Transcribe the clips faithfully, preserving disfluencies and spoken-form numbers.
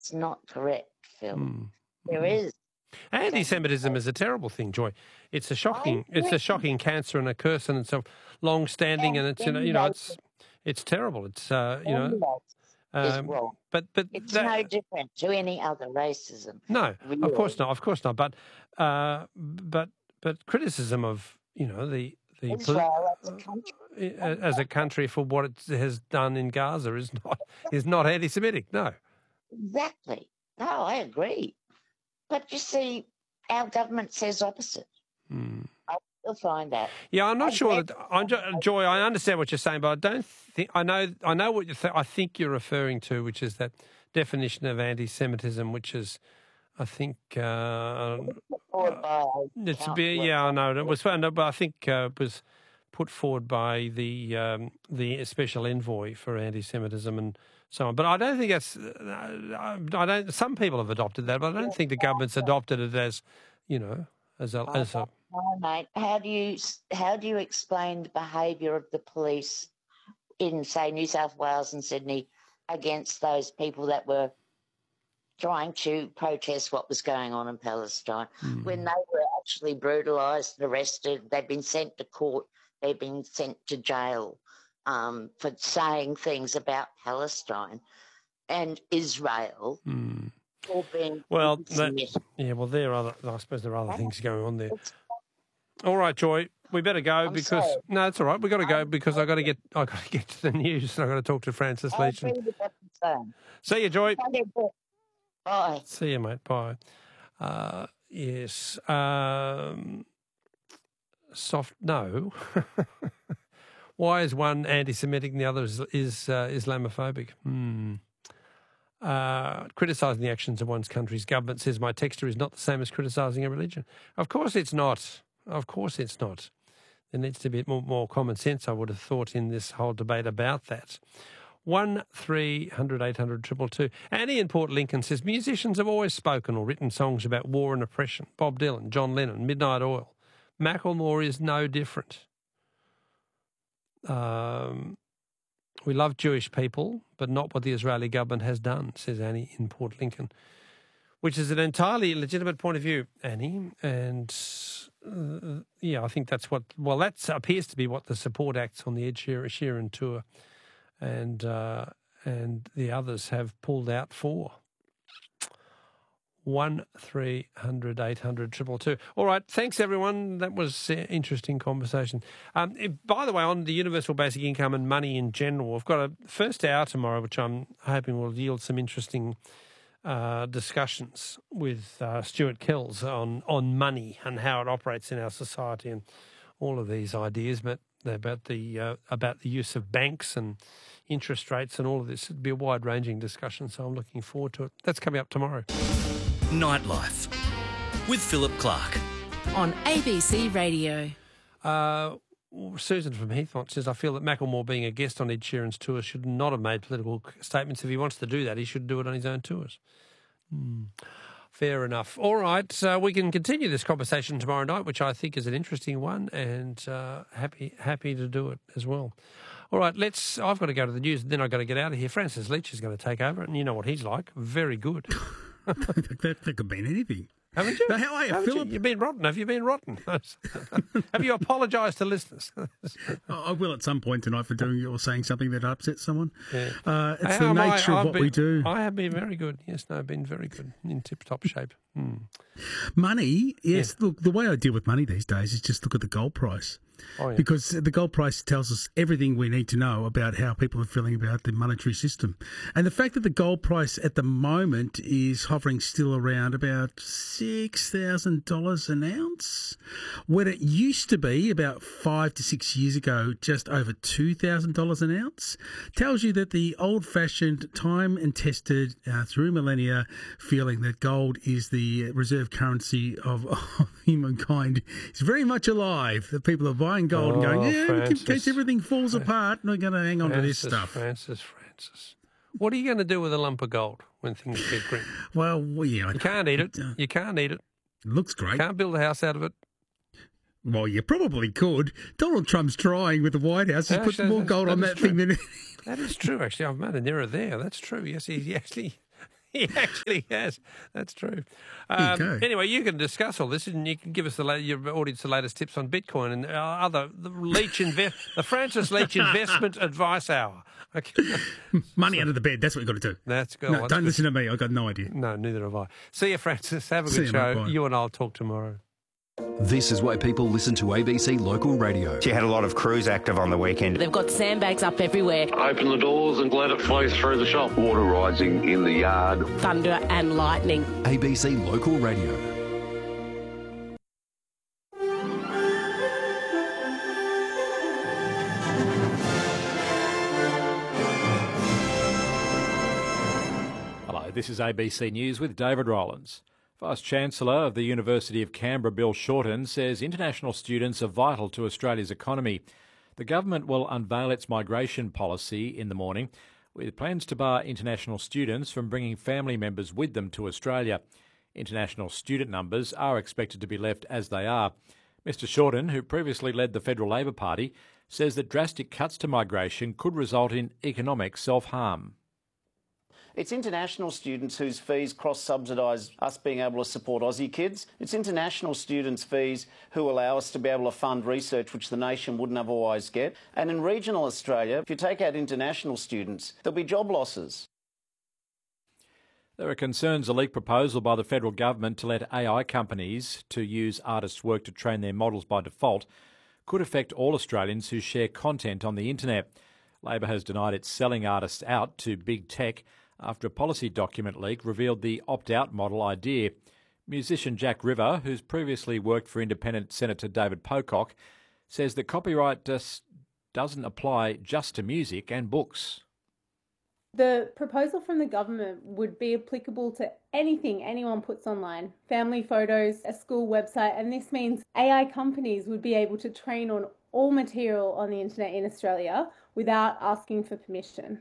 It's not correct, Phil. Mm. There is. Anti-Semitism is a terrible thing, Joy. It's a shocking, it's a shocking cancer and a curse, and it's a long-standing, and it's you know, you know it's it's terrible. It's uh, you know, um, wrong. but but it's that, no different to any other racism. No, really. of course not, of course not. But uh, but but criticism of you know the the Israel as a country, as a country for what it has done in Gaza is not is not anti-Semitic. No, exactly. No, I agree. But you see, our government says opposite. Hmm. You'll find that. Yeah, I'm not I sure that. I'm, Joy, I understand what you're saying, but I don't think I know. I know what you. Th- I think you're referring to, which is that definition of anti-Semitism, which is, I think, uh, uh, it's a bit. Yeah, I know it was, but I think uh, it was put forward by the um, the special envoy for anti-Semitism and so on. But I don't think that's. Uh, I don't. Some people have adopted that, but I don't think the government's adopted it as, you know, as a as a. No, mate. How do you how do you explain the behaviour of the police in, say, New South Wales and Sydney against those people that were trying to protest what was going on in Palestine, mm. when they were actually brutalised, arrested, they've been sent to court, they've been sent to jail um, for saying things about Palestine and Israel. Mm. All being well, that, yeah, well, there are other. I suppose there are other things going on there. It's, All right, Joy, we better go I'm because sorry. no, it's all right. We got to go because I got to get I got to get to the news and I got to talk to Francis Leach. See you, Joy. Bye. See you, mate. Bye. Uh, yes. Um, soft. No. Why is one anti-Semitic and the other is, is uh, Islamophobic? Hmm. Uh, criticising the actions of one's country's government, says my texter, is not the same as criticising a religion. Of course it's not. Of course it's not. There needs to be more, more common sense, I would have thought, in this whole debate about that. One three hundred eight hundred two two two. Annie in Port Lincoln says musicians have always spoken or written songs about war and oppression. Bob Dylan, John Lennon, Midnight Oil. Macklemore is no different. Um... We love Jewish people, but not what the Israeli government has done, says Annie in Port Lincoln, which is an entirely legitimate point of view, Annie. And, uh, yeah, I think that's what, well, that appears to be what the support acts on the Ed Sheeran tour and, uh, and the others have pulled out for. One three hundred eight hundred two two two. All right, thanks everyone. That was an interesting conversation. Um, if, by the way, on the universal basic income and money in general, we've got a first hour tomorrow, which I'm hoping will yield some interesting uh, discussions with uh, Stuart Kells on on money and how it operates in our society and all of these ideas, but about the uh, about the use of banks and interest rates and all of this. It'd be a wide-ranging discussion, so I'm looking forward to it. That's coming up tomorrow. Nightlife with Philip Clark on A B C Radio. Uh, Susan from Heathmont says, I feel that Macklemore being a guest on Ed Sheeran's tour should not have made political statements. If he wants to do that, he should do it on his own tours. Hmm. Fair enough. All right, uh, we can continue this conversation tomorrow night, which I think is an interesting one, and uh, happy happy to do it as well. All right, let's. I've got to go to the news, and then I've got to get out of here. Francis Leach is going to take over, and you know what he's like. Very good. that, that could mean anything. Haven't you? Now, how are you, Haven't Philip? You? You've been rotten. Have you been rotten? Have you apologised to listeners? I will at some point tonight for doing or saying something that upsets someone. Yeah. Uh, it's How the I, nature of I've what been, we do. I have been very good. Yes, no, I've been very good, in tip-top shape. Hmm. Money, yes. Yeah. Look, the way I deal with money these days is just look at the gold price. Oh, yeah. Because the gold price tells us everything we need to know about how people are feeling about the monetary system. And the fact that the gold price at the moment is hovering still around about six thousand dollars an ounce, when it used to be about five to six years ago just over two thousand dollars an ounce, tells you that the old-fashioned, time and tested uh, through millennia feeling that gold is the reserve currency of, of humankind is very much alive. That people are buying gold oh, and going, yeah, Francis. in case everything falls apart, we're going to hang on Francis, to this stuff. Francis, Francis. What are you going to do with a lump of gold when things get grim? Well, well yeah. You can't eat it. You can't eat it. It looks great. You can't build a house out of it. Well, you probably could. Donald Trump's trying with the White House. He's Yeah, put that- more that- gold that on is that true. thing than... That is true, actually. I've made an error there. That's true. Yes, he, he actually He actually has. That's true. There you Um, go. anyway, you can discuss all this, and you can give us the la- your audience the latest tips on Bitcoin and uh, other the Leach invest the Francis Leach Investment Advice Hour. Okay, Money under the bed. That's what you've got to do. that's good. No, That's don't good. listen to me. I've got no idea. No, neither have I. See you, Francis. Have a See good you, show. mate. Bye. You and I'll talk tomorrow. This is why people listen to A B C Local Radio. She had a lot of crews active on the weekend. They've got sandbags up everywhere, Open the doors and let it flow through the shop. Water rising in the yard. thunder and lightning. A B C Local Radio. Hello, this is A B C News with David Rowlands. Vice-Chancellor of the University of Canberra, Bill Shorten, says international students are vital to Australia's economy. The government will unveil its migration policy in the morning, with plans to bar international students from bringing family members with them to Australia. International student numbers are expected to be left as they are. Mister Shorten, who previously led the Federal Labor Party, says that drastic cuts to migration could result in economic self-harm. It's international students whose fees cross-subsidise us being able to support Aussie kids. It's international students' fees who allow us to be able to fund research which the nation wouldn't otherwise get. And in regional Australia, if you take out international students, there'll be job losses. There are concerns a leaked proposal by the federal government to let A I companies to use artists' work to train their models by default could affect all Australians who share content on the internet. Labor has denied it's selling artists out to big tech after a policy document leak revealed the opt-out model idea. Musician Jack River, who's previously worked for Independent Senator David Pocock, says that copyright just doesn't apply just to music and books. The proposal from the government would be applicable to anything anyone puts online, family photos, a school website, and this means A I companies would be able to train on all material on the internet in Australia without asking for permission.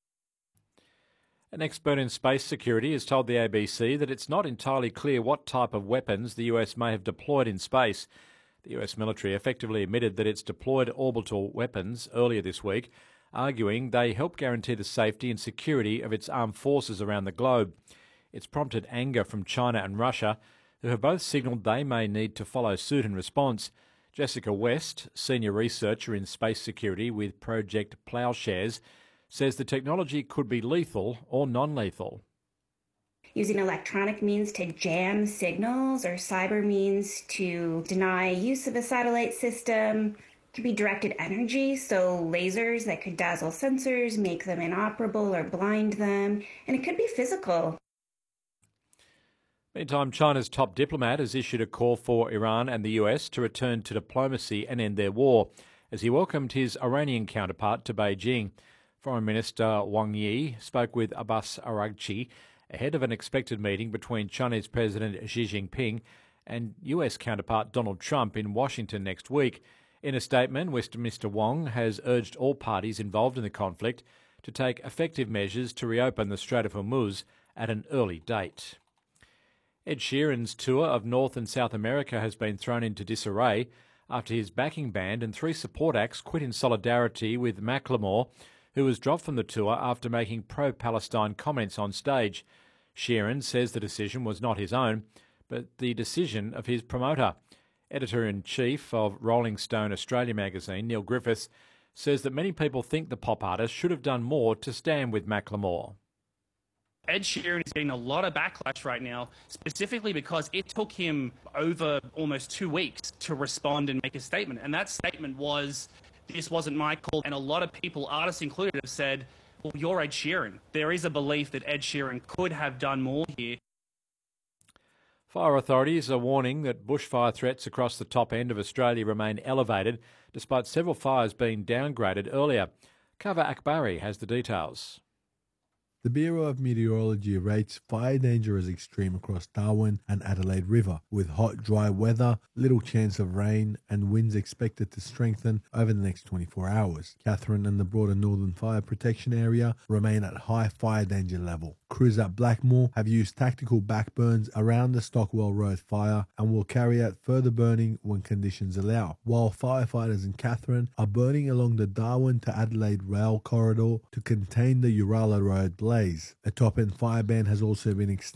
An expert in space security has told the A B C that it's not entirely clear what type of weapons the U S may have deployed in space. The U S military effectively admitted that it's deployed orbital weapons earlier this week, arguing they help guarantee the safety and security of its armed forces around the globe. It's prompted anger from China and Russia, who have both signalled they may need to follow suit in response. Jessica West, senior researcher in space security with Project Ploughshares, says the technology could be lethal or non-lethal. Using electronic means to jam signals or cyber means to deny use of a satellite system. It could be directed energy, so lasers that could dazzle sensors, make them inoperable or blind them, and it could be physical. Meantime, China's top diplomat has issued a call for Iran and the U S to return to diplomacy and end their war, as he welcomed his Iranian counterpart to Beijing. Foreign Minister Wang Yi spoke with Abbas Araghchi ahead of an expected meeting between Chinese President Xi Jinping and U S counterpart Donald Trump in Washington next week. In a statement, Mister Wang has urged all parties involved in the conflict to take effective measures to reopen the Strait of Hormuz at an early date. Ed Sheeran's tour of North and South America has been thrown into disarray after his backing band and three support acts quit in solidarity with Macklemore, who was dropped from the tour after making pro-Palestine comments on stage. Sheeran says the decision was not his own, but the decision of his promoter. Editor-in-Chief of Rolling Stone Australia magazine, Neil Griffiths, says that many people think the pop artist should have done more to stand with Macklemore. Ed Sheeran is getting a lot of backlash right now, specifically because it took him over almost two weeks to respond and make a statement. And that statement was, this wasn't my call. And a lot of people, artists included, have said, well, you're Ed Sheeran. There is a belief that Ed Sheeran could have done more here. Fire authorities are warning that bushfire threats across the top end of Australia remain elevated, despite several fires being downgraded earlier. Kava Akbari has the details. The Bureau of Meteorology rates fire danger as extreme across Darwin and Adelaide River, with hot, dry weather, little chance of rain, and winds expected to strengthen over the next twenty-four hours. Katherine and the broader Northern Fire Protection Area remain at high fire danger level. Crews at Blackmore have used tactical backburns around the Stockwell Road fire and will carry out further burning when conditions allow, while firefighters in Katherine are burning along the Darwin to Adelaide rail corridor to contain the Uralla Road blaze. delays. A top-end fire ban has also been extended